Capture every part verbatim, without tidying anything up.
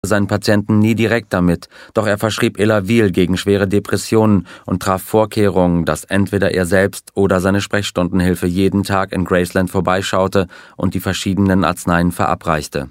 seinen Patienten nie direkt damit, doch er verschrieb Elavil gegen schwere Depressionen und traf Vorkehrungen, dass entweder er selbst oder seine Sprechstundenhilfe jeden Tag in Graceland vorbeischaute und die verschiedenen Arzneien verabreichte.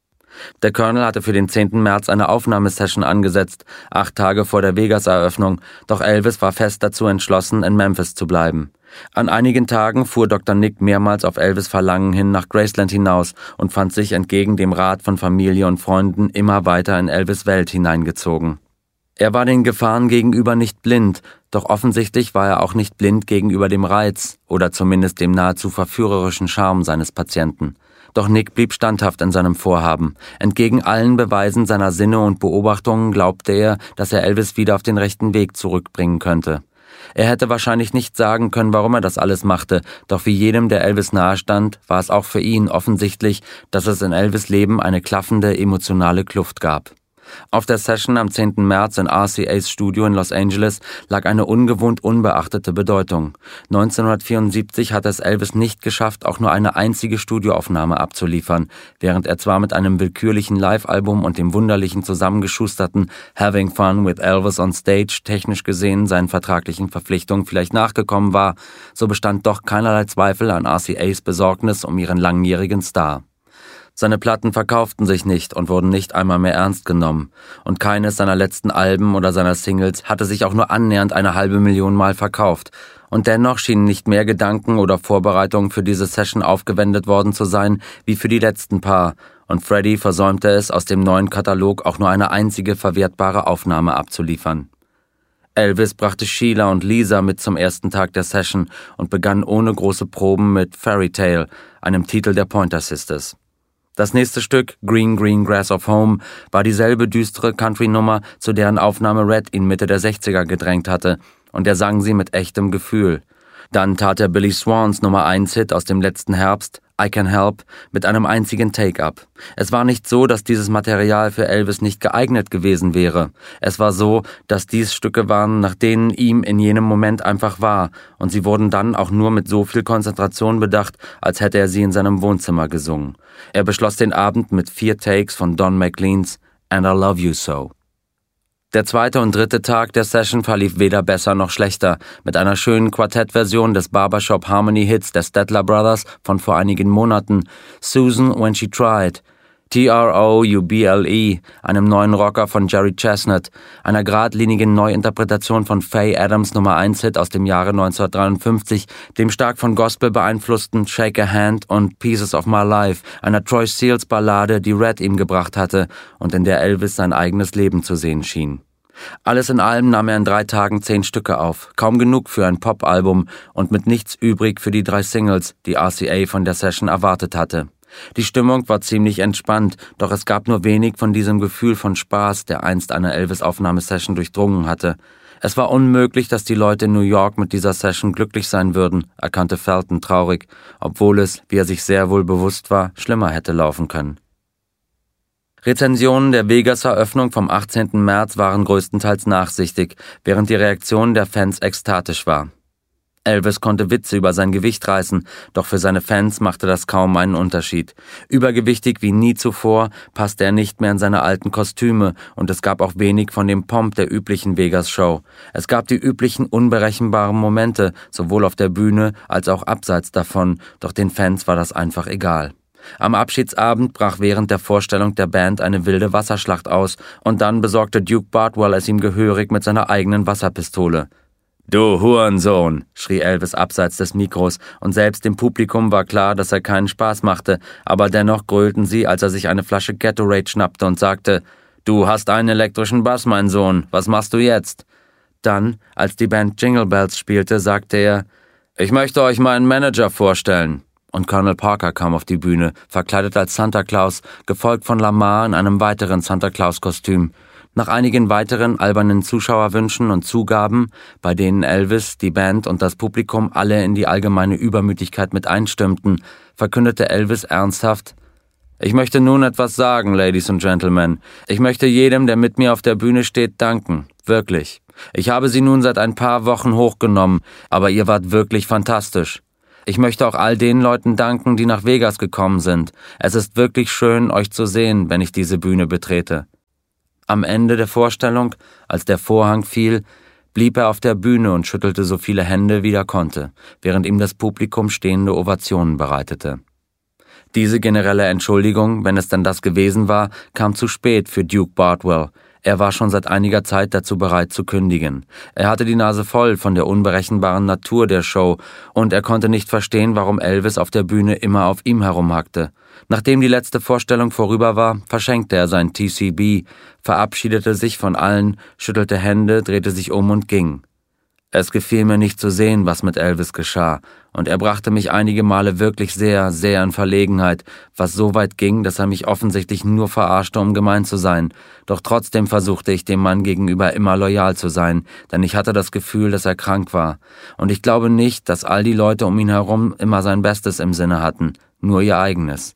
Der Colonel hatte für den zehnten März eine Aufnahmesession angesetzt, acht Tage vor der Vegas-Eröffnung, doch Elvis war fest dazu entschlossen, in Memphis zu bleiben. An einigen Tagen fuhr Doktor Nick mehrmals auf Elvis' Verlangen hin nach Graceland hinaus und fand sich entgegen dem Rat von Familie und Freunden immer weiter in Elvis' Welt hineingezogen. Er war den Gefahren gegenüber nicht blind, doch offensichtlich war er auch nicht blind gegenüber dem Reiz oder zumindest dem nahezu verführerischen Charme seines Patienten. Doch Nick blieb standhaft in seinem Vorhaben. Entgegen allen Beweisen seiner Sinne und Beobachtungen glaubte er, dass er Elvis wieder auf den rechten Weg zurückbringen könnte. Er hätte wahrscheinlich nicht sagen können, warum er das alles machte, doch wie jedem, der Elvis nahestand, war es auch für ihn offensichtlich, dass es in Elvis' Leben eine klaffende emotionale Kluft gab. Auf der Session am zehnten März in R C As Studio in Los Angeles lag eine ungewohnt unbeachtete Bedeutung. neunzehnhundertvierundsiebzig hatte es Elvis nicht geschafft, auch nur eine einzige Studioaufnahme abzuliefern, während er zwar mit einem willkürlichen Live-Album und dem wunderlichen zusammengeschusterten Having Fun with Elvis on Stage technisch gesehen seinen vertraglichen Verpflichtungen vielleicht nachgekommen war, so bestand doch keinerlei Zweifel an R C As Besorgnis um ihren langjährigen Star. Seine Platten verkauften sich nicht und wurden nicht einmal mehr ernst genommen. Und keines seiner letzten Alben oder seiner Singles hatte sich auch nur annähernd eine halbe Million Mal verkauft. Und dennoch schienen nicht mehr Gedanken oder Vorbereitungen für diese Session aufgewendet worden zu sein, wie für die letzten paar. Und Freddie versäumte es, aus dem neuen Katalog auch nur eine einzige verwertbare Aufnahme abzuliefern. Elvis brachte Sheila und Lisa mit zum ersten Tag der Session und begann ohne große Proben mit Fairy Tale, einem Titel der Pointer Sisters. Das nächste Stück, Green Green Grass of Home, war dieselbe düstere Country-Nummer, zu deren Aufnahme Red ihn Mitte der sechziger gedrängt hatte, und er sang sie mit echtem Gefühl. Dann tat er Billy Swans Nummer eins Hit aus dem letzten Herbst, I Can Help, mit einem einzigen Take-up. Es war nicht so, dass dieses Material für Elvis nicht geeignet gewesen wäre. Es war so, dass dies Stücke waren, nach denen ihm in jenem Moment einfach war, und sie wurden dann auch nur mit so viel Konzentration bedacht, als hätte er sie in seinem Wohnzimmer gesungen. Er beschloss den Abend mit vier Takes von Don McLeans And I Love You So. Der zweite und dritte Tag der Session verlief weder besser noch schlechter, mit einer schönen Quartettversion des Barbershop Harmony Hits der Statler Brothers von vor einigen Monaten, Susan When She Tried, T R O U B L E, einem neuen Rocker von Jerry Chestnut, einer geradlinigen Neuinterpretation von Faye Adams Nummer eins Hit aus dem Jahre neunzehnhundertdreiundfünfzig, dem stark von Gospel beeinflussten Shake a Hand und Pieces of My Life, einer Troy Seals Ballade, die Red ihm gebracht hatte und in der Elvis sein eigenes Leben zu sehen schien. Alles in allem nahm er in drei Tagen zehn Stücke auf, kaum genug für ein Pop-Album und mit nichts übrig für die drei Singles, die R C A von der Session erwartet hatte. Die Stimmung war ziemlich entspannt, doch es gab nur wenig von diesem Gefühl von Spaß, der einst eine Elvis-Aufnahmesession durchdrungen hatte. Es war unmöglich, dass die Leute in New York mit dieser Session glücklich sein würden, erkannte Felton traurig, obwohl es, wie er sich sehr wohl bewusst war, schlimmer hätte laufen können. Rezensionen der Vegas-Eröffnung vom achtzehnten März waren größtenteils nachsichtig, während die Reaktion der Fans ekstatisch war. Elvis konnte Witze über sein Gewicht reißen, doch für seine Fans machte das kaum einen Unterschied. Übergewichtig wie nie zuvor passte er nicht mehr in seine alten Kostüme und es gab auch wenig von dem Pomp der üblichen Vegas-Show. Es gab die üblichen unberechenbaren Momente, sowohl auf der Bühne als auch abseits davon, doch den Fans war das einfach egal. Am Abschiedsabend brach während der Vorstellung der Band eine wilde Wasserschlacht aus und dann besorgte Duke Bartwell es ihm gehörig mit seiner eigenen Wasserpistole. »Du Hurensohn«, schrie Elvis abseits des Mikros, und selbst dem Publikum war klar, dass er keinen Spaß machte, aber dennoch grölten sie, als er sich eine Flasche Gatorade schnappte und sagte, »Du hast einen elektrischen Bass, mein Sohn, was machst du jetzt?« Dann, als die Band Jingle Bells spielte, sagte er, »Ich möchte euch meinen Manager vorstellen.« Und Colonel Parker kam auf die Bühne, verkleidet als Santa Claus, gefolgt von Lamar in einem weiteren Santa Claus-Kostüm. Nach einigen weiteren albernen Zuschauerwünschen und Zugaben, bei denen Elvis, die Band und das Publikum alle in die allgemeine Übermütigkeit mit einstimmten, verkündete Elvis ernsthaft, »Ich möchte nun etwas sagen, Ladies and Gentlemen. Ich möchte jedem, der mit mir auf der Bühne steht, danken. Wirklich. Ich habe Sie nun seit ein paar Wochen hochgenommen, aber ihr wart wirklich fantastisch. Ich möchte auch all den Leuten danken, die nach Vegas gekommen sind. Es ist wirklich schön, euch zu sehen, wenn ich diese Bühne betrete. Am Ende der Vorstellung, als der Vorhang fiel, blieb er auf der Bühne und schüttelte so viele Hände, wie er konnte, während ihm das Publikum stehende Ovationen bereitete. Diese generelle Entschuldigung, wenn es denn das gewesen war, kam zu spät für Duke Bardwell. Er war schon seit einiger Zeit dazu bereit zu kündigen. Er hatte die Nase voll von der unberechenbaren Natur der Show und er konnte nicht verstehen, warum Elvis auf der Bühne immer auf ihm herumhackte. Nachdem die letzte Vorstellung vorüber war, verschenkte er sein T C B, verabschiedete sich von allen, schüttelte Hände, drehte sich um und ging. Es gefiel mir nicht zu sehen, was mit Elvis geschah, und er brachte mich einige Male wirklich sehr, sehr in Verlegenheit, was so weit ging, dass er mich offensichtlich nur verarschte, um gemein zu sein. Doch trotzdem versuchte ich dem Mann gegenüber immer loyal zu sein, denn ich hatte das Gefühl, dass er krank war. Und ich glaube nicht, dass all die Leute um ihn herum immer sein Bestes im Sinne hatten, nur ihr eigenes.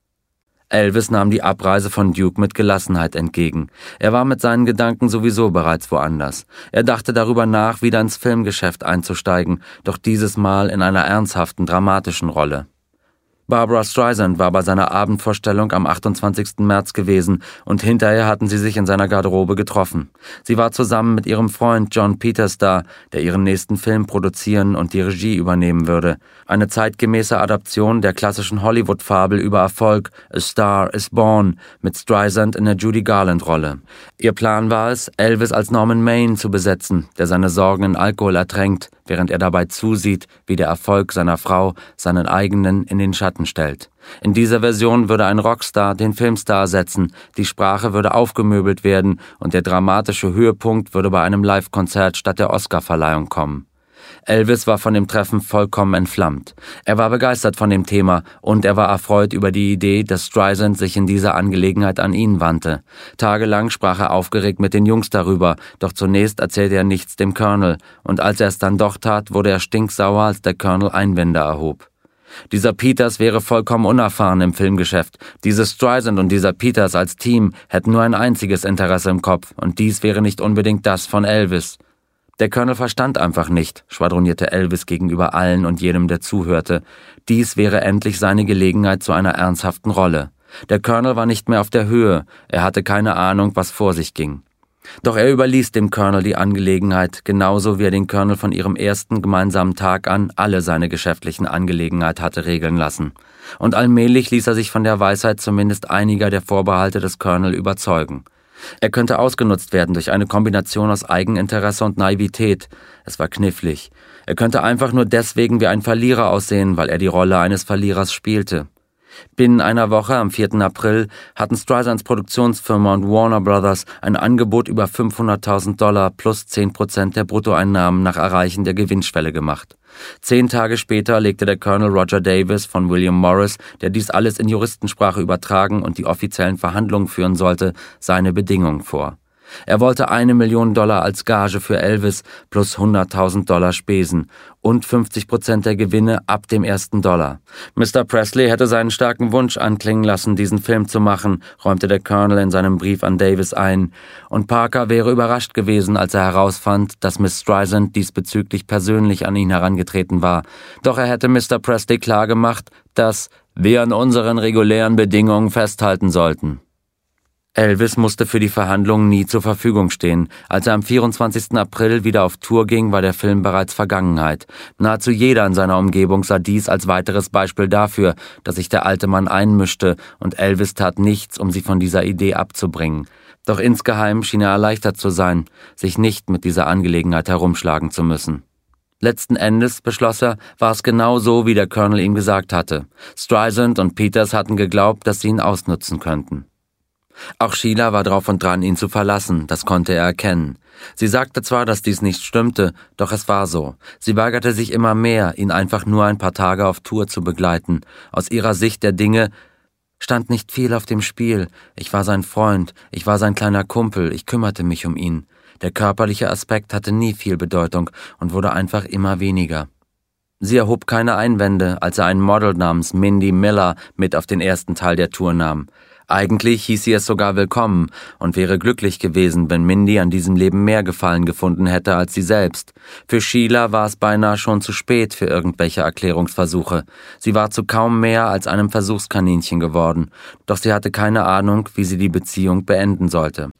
Elvis nahm die Abreise von Duke mit Gelassenheit entgegen. Er war mit seinen Gedanken sowieso bereits woanders. Er dachte darüber nach, wieder ins Filmgeschäft einzusteigen, doch dieses Mal in einer ernsthaften, dramatischen Rolle. Barbra Streisand war bei seiner Abendvorstellung am achtundzwanzigsten März gewesen und hinterher hatten sie sich in seiner Garderobe getroffen. Sie war zusammen mit ihrem Freund John Peters da, der ihren nächsten Film produzieren und die Regie übernehmen würde. Eine zeitgemäße Adaption der klassischen Hollywood-Fabel über Erfolg, A Star is Born, mit Streisand in der Judy Garland-Rolle. Ihr Plan war es, Elvis als Norman Maine zu besetzen, der seine Sorgen in Alkohol ertränkt, während er dabei zusieht, wie der Erfolg seiner Frau seinen eigenen in den Schatten stellt. In dieser Version würde ein Rockstar den Filmstar ersetzen, die Sprache würde aufgemöbelt werden und der dramatische Höhepunkt würde bei einem Live-Konzert statt der Oscarverleihung kommen. Elvis war von dem Treffen vollkommen entflammt. Er war begeistert von dem Thema und er war erfreut über die Idee, dass Streisand sich in dieser Angelegenheit an ihn wandte. Tagelang sprach er aufgeregt mit den Jungs darüber, doch zunächst erzählte er nichts dem Colonel und als er es dann doch tat, wurde er stinksauer, als der Colonel Einwände erhob. Dieser Peters wäre vollkommen unerfahren im Filmgeschäft. Diese Streisand und dieser Peters als Team hätten nur ein einziges Interesse im Kopf und dies wäre nicht unbedingt das von Elvis. Der Colonel verstand einfach nicht, schwadronierte Elvis gegenüber allen und jedem, der zuhörte. Dies wäre endlich seine Gelegenheit zu einer ernsthaften Rolle. Der Colonel war nicht mehr auf der Höhe, er hatte keine Ahnung, was vor sich ging. Doch er überließ dem Colonel die Angelegenheit, genauso wie er den Colonel von ihrem ersten gemeinsamen Tag an alle seine geschäftlichen Angelegenheiten hatte regeln lassen. Und allmählich ließ er sich von der Weisheit zumindest einiger der Vorbehalte des Colonel überzeugen. Er könnte ausgenutzt werden durch eine Kombination aus Eigeninteresse und Naivität. Es war knifflig. Er könnte einfach nur deswegen wie ein Verlierer aussehen, weil er die Rolle eines Verlierers spielte. Binnen einer Woche, am vierten April, hatten Streisands Produktionsfirma und Warner Brothers ein Angebot über fünfhunderttausend Dollar plus zehn Prozent der Bruttoeinnahmen nach Erreichen der Gewinnschwelle gemacht. Zehn Tage später legte der Colonel Roger Davis von William Morris, der dies alles in Juristensprache übertragen und die offiziellen Verhandlungen führen sollte, seine Bedingungen vor. Er wollte eine Million Dollar als Gage für Elvis plus hunderttausend Dollar Spesen und fünfzig Prozent der Gewinne ab dem ersten Dollar. Mister Presley hätte seinen starken Wunsch anklingen lassen, diesen Film zu machen, räumte der Colonel in seinem Brief an Davis ein. Und Parker wäre überrascht gewesen, als er herausfand, dass Miss Streisand diesbezüglich persönlich an ihn herangetreten war. Doch er hätte Mister Presley klargemacht, dass wir an unseren regulären Bedingungen festhalten sollten. Elvis musste für die Verhandlungen nie zur Verfügung stehen. Als er am vierundzwanzigsten April wieder auf Tour ging, war der Film bereits Vergangenheit. Nahezu jeder in seiner Umgebung sah dies als weiteres Beispiel dafür, dass sich der alte Mann einmischte, und Elvis tat nichts, um sie von dieser Idee abzubringen. Doch insgeheim schien er erleichtert zu sein, sich nicht mit dieser Angelegenheit herumschlagen zu müssen. Letzten Endes, beschloss er, war es genau so, wie der Colonel ihm gesagt hatte. Streisand und Peters hatten geglaubt, dass sie ihn ausnutzen könnten. Auch Sheila war drauf und dran, ihn zu verlassen, das konnte er erkennen. Sie sagte zwar, dass dies nicht stimmte, doch es war so. Sie weigerte sich immer mehr, ihn einfach nur ein paar Tage auf Tour zu begleiten. Aus ihrer Sicht der Dinge stand nicht viel auf dem Spiel. Ich war sein Freund, ich war sein kleiner Kumpel, ich kümmerte mich um ihn. Der körperliche Aspekt hatte nie viel Bedeutung und wurde einfach immer weniger. Sie erhob keine Einwände, als er ein Model namens Mindy Miller mit auf den ersten Teil der Tour nahm. Eigentlich hieß sie es sogar willkommen und wäre glücklich gewesen, wenn Mindy an diesem Leben mehr Gefallen gefunden hätte als sie selbst. Für Sheila war es beinahe schon zu spät für irgendwelche Erklärungsversuche. Sie war zu kaum mehr als einem Versuchskaninchen geworden, doch sie hatte keine Ahnung, wie sie die Beziehung beenden sollte.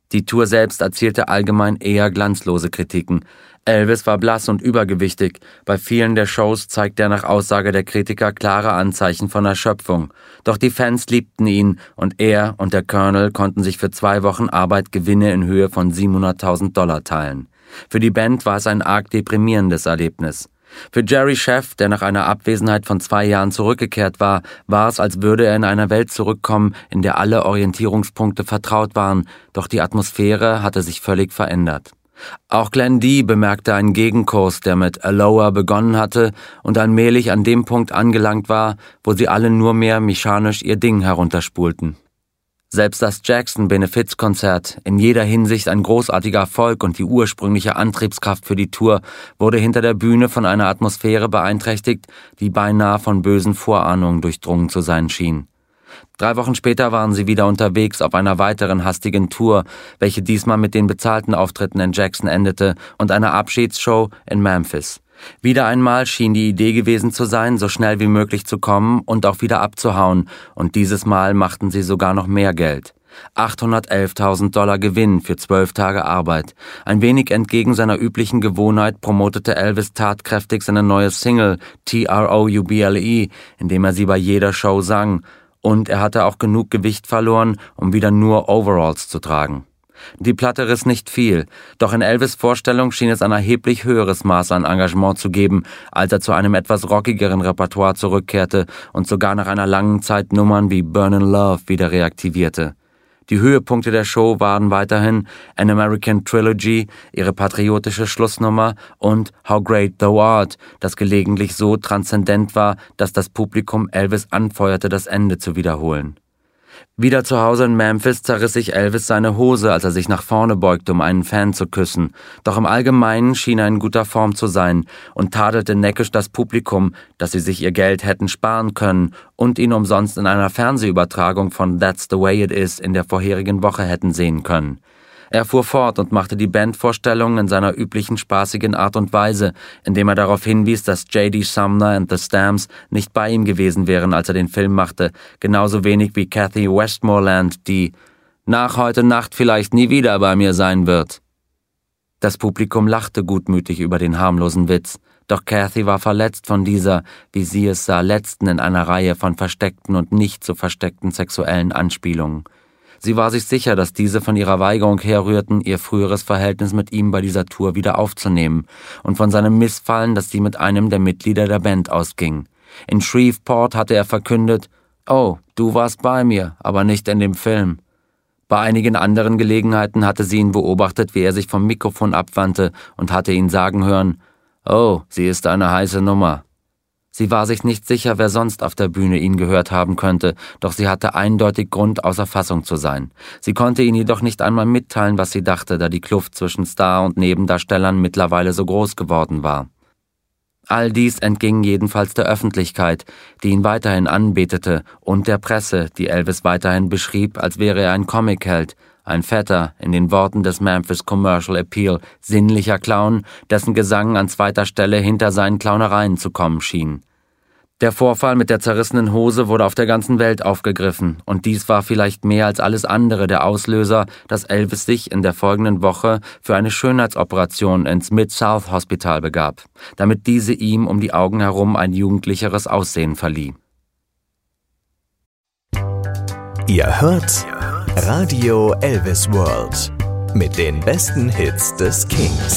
Die Tour selbst erzielte allgemein eher glanzlose Kritiken. Elvis war blass und übergewichtig. Bei vielen der Shows zeigte er nach Aussage der Kritiker klare Anzeichen von Erschöpfung. Doch die Fans liebten ihn und er und der Colonel konnten sich für zwei Wochen Arbeit Gewinne in Höhe von siebenhunderttausend Dollar teilen. Für die Band war es ein arg deprimierendes Erlebnis. Für Jerry Scheff, der nach einer Abwesenheit von zwei Jahren zurückgekehrt war, war es, als würde er in einer Welt zurückkommen, in der alle Orientierungspunkte vertraut waren, doch die Atmosphäre hatte sich völlig verändert. Auch Glenn Dee bemerkte einen Gegenkurs, der mit Aloha begonnen hatte und allmählich an dem Punkt angelangt war, wo sie alle nur mehr mechanisch ihr Ding herunterspulten. Selbst das Jackson-Benefizkonzert, in jeder Hinsicht ein großartiger Erfolg und die ursprüngliche Antriebskraft für die Tour, wurde hinter der Bühne von einer Atmosphäre beeinträchtigt, die beinahe von bösen Vorahnungen durchdrungen zu sein schien. Drei Wochen später waren sie wieder unterwegs auf einer weiteren hastigen Tour, welche diesmal mit den bezahlten Auftritten in Jackson endete und einer Abschiedsshow in Memphis. Wieder einmal schien die Idee gewesen zu sein, so schnell wie möglich zu kommen und auch wieder abzuhauen, und dieses Mal machten sie sogar noch mehr Geld. achthundertelftausend Dollar Gewinn für zwölf Tage Arbeit. Ein wenig entgegen seiner üblichen Gewohnheit promotete Elvis tatkräftig seine neue Single T R O U B L E, indem er sie bei jeder Show sang, und er hatte auch genug Gewicht verloren, um wieder nur Overalls zu tragen. Die Platte riss nicht viel, doch in Elvis' Vorstellung schien es ein erheblich höheres Maß an Engagement zu geben, als er zu einem etwas rockigeren Repertoire zurückkehrte und sogar nach einer langen Zeit Nummern wie Burnin' Love wieder reaktivierte. Die Höhepunkte der Show waren weiterhin An American Trilogy, ihre patriotische Schlussnummer, und How Great Thou Art, das gelegentlich so transzendent war, dass das Publikum Elvis anfeuerte, das Ende zu wiederholen. Wieder zu Hause in Memphis zerriss sich Elvis seine Hose, als er sich nach vorne beugte, um einen Fan zu küssen. Doch im Allgemeinen schien er in guter Form zu sein und tadelte neckisch das Publikum, dass sie sich ihr Geld hätten sparen können und ihn umsonst in einer Fernsehübertragung von That's the Way It Is in der vorherigen Woche hätten sehen können. Er fuhr fort und machte die Bandvorstellungen in seiner üblichen spaßigen Art und Weise, indem er darauf hinwies, dass J D Sumner and the Stamps nicht bei ihm gewesen wären, als er den Film machte, genauso wenig wie Kathy Westmoreland, die nach heute Nacht vielleicht nie wieder bei mir sein wird. Das Publikum lachte gutmütig über den harmlosen Witz, doch Kathy war verletzt von dieser, wie sie es sah, letzten in einer Reihe von versteckten und nicht so versteckten sexuellen Anspielungen. Sie war sich sicher, dass diese von ihrer Weigerung herrührten, ihr früheres Verhältnis mit ihm bei dieser Tour wieder aufzunehmen und von seinem Missfallen, dass sie mit einem der Mitglieder der Band ausging. In Shreveport hatte er verkündet, »Oh, du warst bei mir, aber nicht in dem Film.« Bei einigen anderen Gelegenheiten hatte sie ihn beobachtet, wie er sich vom Mikrofon abwandte und hatte ihn sagen hören, »Oh, sie ist eine heiße Nummer.« Sie war sich nicht sicher, wer sonst auf der Bühne ihn gehört haben könnte, doch sie hatte eindeutig Grund, außer Fassung zu sein. Sie konnte ihn jedoch nicht einmal mitteilen, was sie dachte, da die Kluft zwischen Star und Nebendarstellern mittlerweile so groß geworden war. All dies entging jedenfalls der Öffentlichkeit, die ihn weiterhin anbetete, und der Presse, die Elvis weiterhin beschrieb, als wäre er ein Comicheld, ein fetter, in den Worten des Memphis Commercial Appeal, sinnlicher Clown, dessen Gesang an zweiter Stelle hinter seinen Clownereien zu kommen schien. Der Vorfall mit der zerrissenen Hose wurde auf der ganzen Welt aufgegriffen, und dies war vielleicht mehr als alles andere der Auslöser, dass Elvis sich in der folgenden Woche für eine Schönheitsoperation ins Mid-South Hospital begab, damit diese ihm um die Augen herum ein jugendlicheres Aussehen verlieh. Ihr hört Radio Elvis World mit den besten Hits des Kings.